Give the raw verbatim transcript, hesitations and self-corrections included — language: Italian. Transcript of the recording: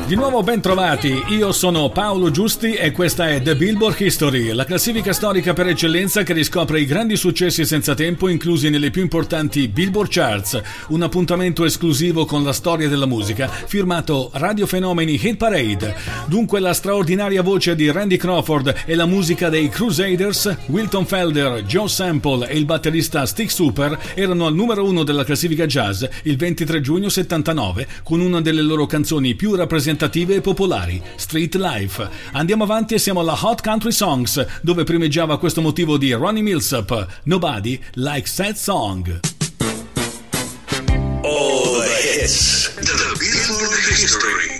Di nuovo ben trovati, io sono Paolo Giusti e questa è The Billboard History, la classifica storica per eccellenza che riscopre i grandi successi senza tempo inclusi nelle più importanti Billboard Charts, un appuntamento esclusivo con la storia della musica firmato Radio Fenomeni Hit Parade. Dunque la straordinaria voce di Randy Crawford e la musica dei Crusaders, Wilton Felder, Joe Sample e il batterista Stick Super erano al numero uno della classifica jazz il ventitré giugno settantanove con una delle loro canzoni più rappresentative e popolari, Street Life. Andiamo avanti e siamo alla Hot Country Songs, dove primeggiava questo motivo di Ronnie Milsap, Nobody Likes That Song. All the hits. The Billboard History.